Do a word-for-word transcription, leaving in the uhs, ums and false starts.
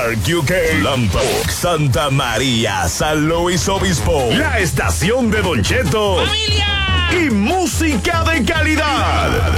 York, U K, Lompoc, Santa María, San Luis Obispo. La estación de Don Cheto. ¡Familia! Y música de calidad.